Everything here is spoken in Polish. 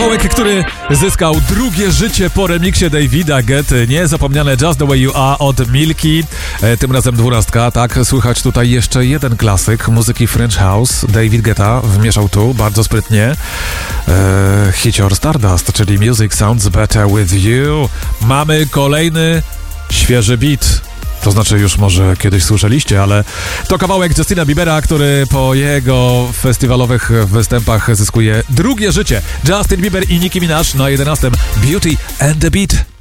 kawałek, który zyskał drugie życie po remiksie Davida Guetty. Niezapomniane Just The Way You Are od Milki. Tym razem 12. Tak, słychać tutaj jeszcze jeden klasyk muzyki French House. David Guetta wmieszał tu bardzo sprytnie. Hicior Stardust, czyli Music Sounds Better With You. Mamy kolejny świeży beat. To znaczy już może kiedyś słyszeliście, ale to kawałek Justina Biebera, który po jego festiwalowych występach zyskuje drugie życie. Justin Bieber i Nicki Minaj na 11. Beauty and the Beat.